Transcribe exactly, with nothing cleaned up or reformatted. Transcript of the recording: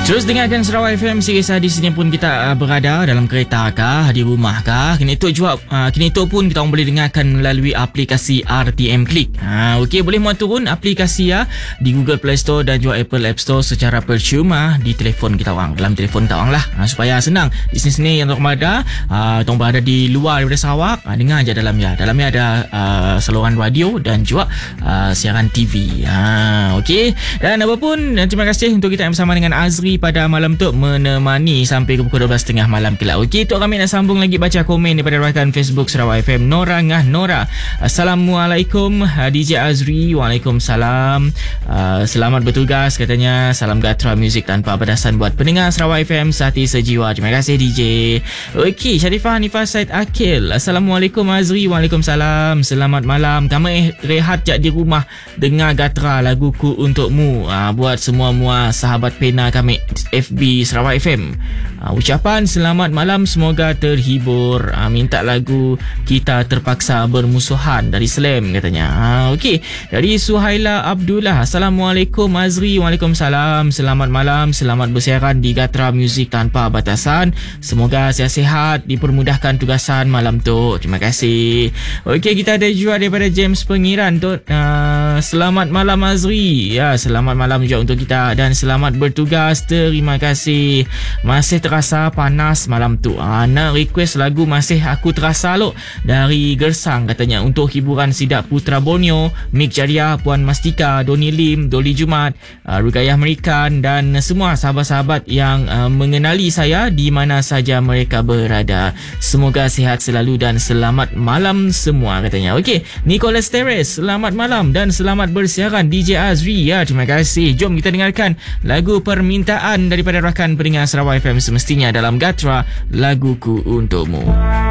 Terus dengarkan Sarawak F M. Sekiranya di sini pun kita uh, berada dalam kereta kah, di rumah kah, kini itu juga uh, kini itu pun kita boleh dengarkan melalui aplikasi R T M Click. Ha, okey, boleh muat turun aplikasi ya di Google Play Store dan juga Apple App Store secara percuma di telefon kita orang, dalam telefon kita orang lah, ha, supaya senang. Di sini-sini yang orang berada, uh, orang berada di luar daripada Sarawak, uh, dengar aja dalamnya. Dalamnya ada uh, saluran radio dan juga uh, siaran T V. Ha, okey. Dan apapun, terima kasih untuk kita yang bersama dengan Azri pada malam tu, menemani sampai ke pukul dua belas tiga puluh malam kelak. Okey, Tok kami nak sambung lagi baca komen daripada rakan Facebook Sarawak F M. Nora Ngah Nora, Assalamualaikum D J Azri. Waalaikumsalam. Uh, selamat bertugas katanya. Salam Gatra Music tanpa batasan buat pendengar Sarawak F M sehati sejiwa. Terima kasih D J. Okey, Syarifah Hanifah Said Akil, Assalamualaikum Azri. Waalaikumsalam. Selamat malam. Kami rehat je di rumah dengar Gatra laguku untukmu. Uh, buat semua mua sahabat pena kami F B Sarawak F M. Uh, ucapan selamat malam, semoga terhibur. Uh, minta lagu Kita Terpaksa Bermusuhan dari Slam katanya. Uh, Okey, dari Suhaila Abdullah, Assalamualaikum Azri. Waalaikumsalam. Selamat malam, selamat bersiaran di Gatra Music tanpa batasan. Semoga sihat-sihat, dipermudahkan tugasan malam tu. Terima kasih. Okey, kita ada juga daripada James Pengiran tu. Uh, selamat malam Azri. Ya, selamat malam juga untuk kita dan selamat bertugas. Terima kasih. Masih terasa panas malam tu. Ah, nak request lagu Masih Aku Terasa lo dari Gersang katanya, untuk hiburan Sidak Putra Borneo, Mik Jariah, Puan Mastika, Doni Lim, Doli Jumat, uh, Rugayah Merikan dan semua sahabat-sahabat yang uh, mengenali saya di mana saja mereka berada. Semoga sihat selalu dan selamat malam semua katanya. Okey, Nicholas Teres, selamat malam dan selamat bersiaran D J Azri. Ya, terima kasih. Jom kita dengarkan lagu permintaan daripada rakan pendengar Sarawak F M semestinya dalam Gatra, Laguku Untukmu.